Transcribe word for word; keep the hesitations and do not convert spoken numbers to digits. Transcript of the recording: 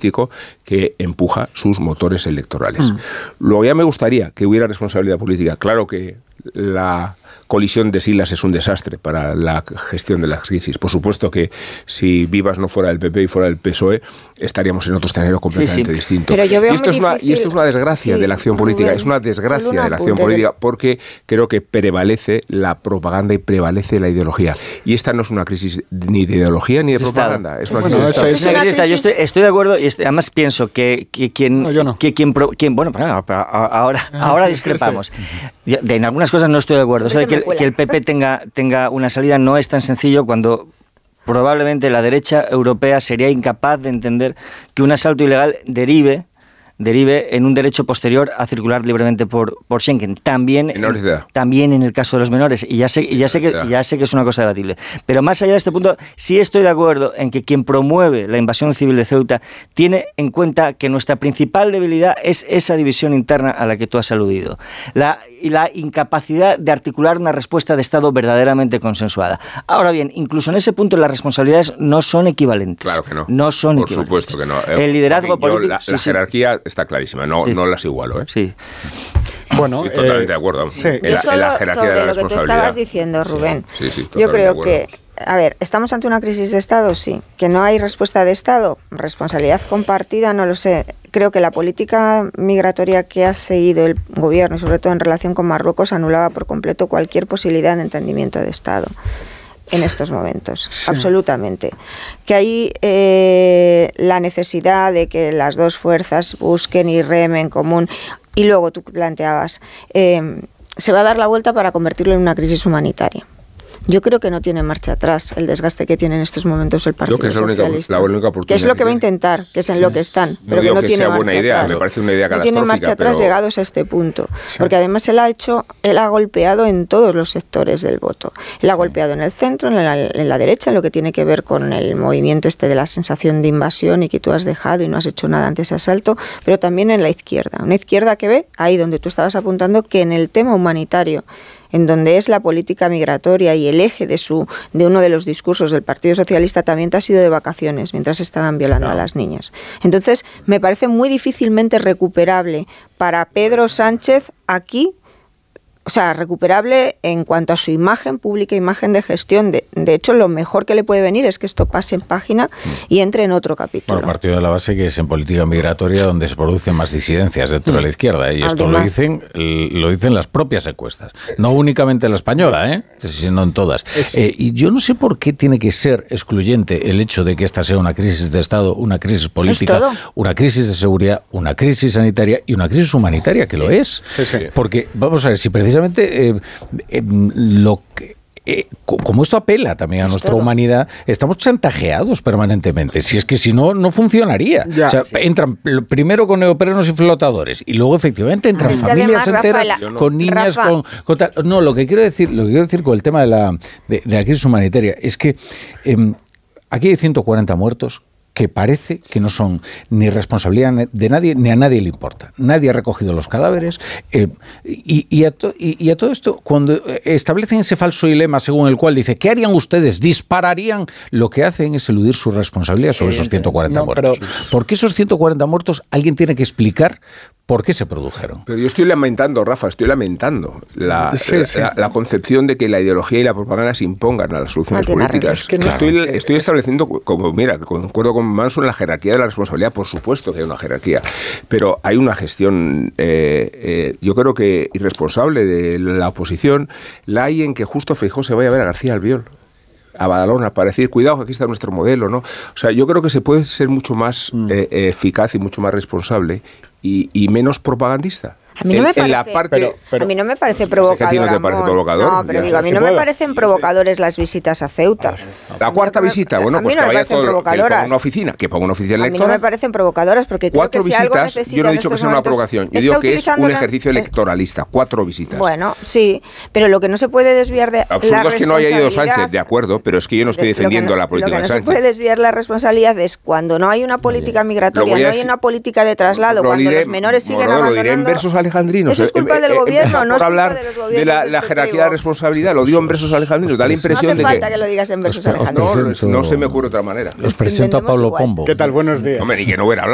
político que empuja sus motores electorales. Mm. Luego ya me gustaría que hubiera responsabilidad política. Claro que la colisión de siglas es un desastre para la gestión de las crisis. Por supuesto que si Vivas no fuera del P P y fuera del P S O E, estaríamos en otro escenario completamente sí, sí. distinto. Pero yo veo y, esto muy es una, y esto es una desgracia sí, de la acción política, Rubén, es una desgracia una de la acción política porque creo que prevalece la propaganda y prevalece la ideología. Y esta no es una crisis ni de ideología ni de es propaganda. Es una bueno, crisis es, es una crisis de Yo estoy, estoy de acuerdo y este, además pienso que, que quien... No, yo no. Que quien, quien bueno, ahora, ahora discrepamos. De, en algunas cosas no estoy de acuerdo. O sea, que, que el P P tenga, tenga una salida no es tan sencillo cuando probablemente la derecha europea sería incapaz de entender que un asalto ilegal derive derive en un derecho posterior a circular libremente por, por Schengen. También en, también en el caso de los menores. Y ya sé, y ya sé que ya sé que es una cosa debatible. Pero más allá de este punto, sí estoy de acuerdo en que quien promueve la invasión civil de Ceuta tiene en cuenta que nuestra principal debilidad es esa división interna a la que tú has aludido. La, y la incapacidad de articular una respuesta de Estado verdaderamente consensuada. Ahora bien, incluso en ese punto las responsabilidades no son equivalentes. Claro que no. No son Por equivalentes. supuesto que no. El liderazgo político... La, sí, la sí. jerarquía está clarísima, no, sí. no las igualo, ¿eh? Sí. Bueno, Estoy totalmente eh, de acuerdo. Sí. En, la, en la jerarquía sobre de la lo que tú responsabilidad. estabas diciendo, Rubén. Sí, sí, sí, yo creo que, a ver, ¿estamos ante una crisis de Estado? Sí. ¿Que no hay respuesta de Estado? Responsabilidad compartida, no lo sé. Creo que la política migratoria que ha seguido el gobierno, y sobre todo en relación con Marruecos, anulaba por completo cualquier posibilidad de entendimiento de Estado en estos momentos, sí. absolutamente. Que hay eh, la necesidad de que las dos fuerzas busquen y remen en común. Y luego tú planteabas, eh, se va a dar la vuelta para convertirlo en una crisis humanitaria. Yo creo que no tiene marcha atrás el desgaste que tiene en estos momentos el Partido que es Socialista. La única, la única oportunidad que es lo que va a tiene. intentar, que es en sí. lo que están, no pero que no que tiene sea marcha buena idea, atrás. me parece una idea no tiene marcha atrás pero... llegados a este punto, sí. porque además él ha hecho, él ha golpeado en todos los sectores del voto. Él ha golpeado en el centro, en la, en la derecha, en lo que tiene que ver con el movimiento este de la sensación de invasión y que tú has dejado y no has hecho nada ante ese asalto, pero también en la izquierda. Una izquierda que ve, ahí donde tú estabas apuntando, que en el tema humanitario, en donde es la política migratoria y el eje de su de uno de los discursos del Partido Socialista también te ha sido de vacaciones mientras estaban violando no. a las niñas. Entonces, me parece muy difícilmente recuperable para Pedro Sánchez aquí, o sea, recuperable en cuanto a su imagen pública, imagen de gestión. De, de hecho, lo mejor que le puede venir es que esto pase en página y entre en otro capítulo. Bueno, partido de la base que es en política migratoria donde se producen más disidencias dentro mm. de la izquierda. Y esto Además, lo dicen lo dicen las propias encuestas. No únicamente la española, ¿eh? sino en todas. Eh, y yo no sé por qué tiene que ser excluyente el hecho de que esta sea una crisis de Estado, una crisis política, una crisis de seguridad, una crisis sanitaria y una crisis humanitaria, que lo es. Sí, sí. Porque, vamos a ver, si precisamente Eh, eh, lo que Eh, como esto apela también a nuestra todo. humanidad, estamos chantajeados permanentemente. Si es que si no, no funcionaría. Ya, o sea, sí. entran primero con neoprenos y flotadores y luego efectivamente entran es familias además, enteras Rafaela, con no, niñas, Rafa. con, con tal. No, lo que quiero decir, lo que quiero decir con el tema de la, de, de la crisis humanitaria es que eh, aquí hay ciento cuarenta muertos que parece que no son ni responsabilidad de nadie, ni a nadie le importa. Nadie ha recogido los cadáveres. Eh, y, y, a to, y, y a todo esto, cuando establecen ese falso dilema según el cual dice, ¿qué harían ustedes? ¿Dispararían? Lo que hacen es eludir su responsabilidad sobre esos ciento cuarenta no, muertos. Pero... Porque esos ciento cuarenta muertos alguien tiene que explicar por qué se produjeron. Pero yo estoy lamentando, Rafa, estoy lamentando la, sí, la, sí. la, la concepción de que la ideología y la propaganda se impongan a las soluciones no, políticas. Es que no, estoy, claro. estoy estableciendo, como mira, concuerdo con Manson, la jerarquía de la responsabilidad. Por supuesto que hay una jerarquía, pero hay una gestión, eh, eh, yo creo que irresponsable de la oposición, la hay en que justo Feijóo se vaya a ver a García Albiol, a Badalona, para decir, cuidado, que aquí está nuestro modelo, ¿no? O sea, yo creo que se puede ser mucho más mm. eh, eficaz y mucho más responsable y, y menos propagandista. A mí no me en, parece, en la parte, pero, pero, a mí no me parece provocador. ¿A ti no te parece provocador? No, pero digo, a mí no me parecen provocadores las visitas a Ceuta. La cuarta me, visita, bueno, pues no que vaya todo, que ponga una oficina, que ponga una oficina electoral. A mí no me parecen provocadoras porque creo cuatro que si visitas, algo necesita yo no he dicho que sea una provocación, yo digo que es un ejercicio la, electoralista, cuatro visitas. Bueno, sí, pero lo que no se puede desviar de Absurdo la es que no haya ido Sánchez, de acuerdo, pero es que yo no estoy defendiendo no, la política de Sánchez. Lo que no se puede desviar la responsabilidad es cuando no hay una política migratoria, no hay una política de traslado, cuando los menores siguen abandonando. Lo diré en versos alejandrinos. Eso es culpa del gobierno. No por hablar de, de la, la jerarquía de responsabilidad, lo digo en versos alejandrinos, da la impresión no hace de falta que... que lo digas en versos alejandrinos. No, no se me ocurre otra manera. Os presento a Pablo igual. Pombo. ¿Qué tal? Buenos días. Hombre, ni que no hubiera hablado.